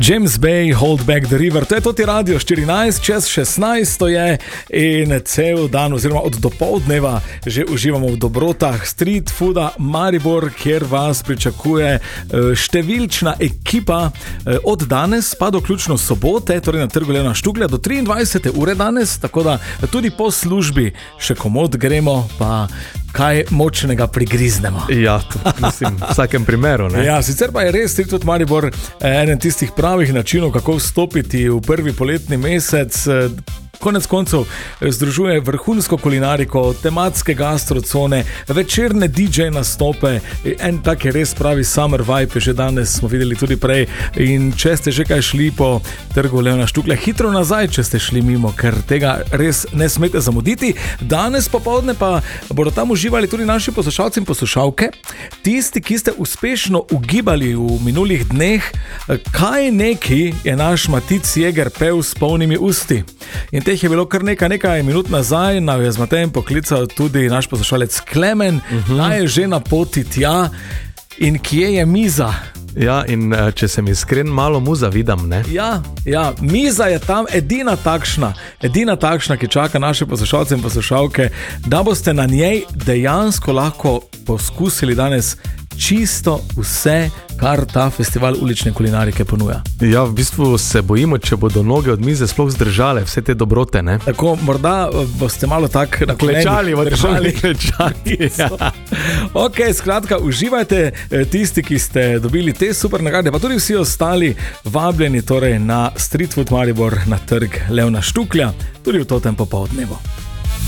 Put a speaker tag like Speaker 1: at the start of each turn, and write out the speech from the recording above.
Speaker 1: James Bay, Hold Back the River, to je Toti Radio 14, čez 16 to je in cel dan oziroma od dopoldneva že uživamo v dobrotah Street Fooda Maribor, kjer vas pričakuje številčna ekipa od danes pa do ključno sobote, torej na trgu Leona Štuklja do 23. ure danes, tako da tudi po službi še komod gremo, pa kaj močnega prigriznemo.
Speaker 2: Ja, to, mislim, v vsakem primeru, ne?
Speaker 1: Ja, sicer pa je res Street Food Maribor eden tistih pravih načinov, kako vstopiti v prvi poletni mesec. Konec koncev združuje vrhunsko kulinariko, tematske gastrocone, večerne DJ nastope, en tak je res pravi summer vibe, že danes smo videli tudi prej. In če ste že kaj šli po trgu Leona Štuklja, hitro nazaj, če ste šli mimo, ker tega res ne smete zamuditi. Danes popoldne pa bodo tam uživali tudi naši poslušalci in poslušalke, tisti, ki ste uspešno ugibali v minulih dneh, kaj neki je naš Matic Jeger pel s polnimi usti. In teh je bilo kar nekaj minut nazaj, nam je z Matejem poklical tudi naš poslušalec Klemen, naj je že na poti tja. In kje je miza?
Speaker 2: Ja, in če sem iskren, malo mu zavidam, ne?
Speaker 1: Ja, miza je tam edina takšna, ki čaka naše poslušalce in poslušalke, da boste na njej dejansko lahko poskusili danes čisto vse, kar ta festival ulične kulinarike ponuja.
Speaker 2: Ja, v bistvu se bojimo, če bodo noge od mize sploh zdržale vse te dobrote, ne?
Speaker 1: Tako, morda boste malo tak
Speaker 2: klečali.
Speaker 1: Ja. Ok, skratka, uživajte tisti, ki ste dobili te super nagrade, pa tudi vsi ostali vabljeni torej na Street Food Maribor na trg Leona Štuklja, tudi v totem popoldnevu.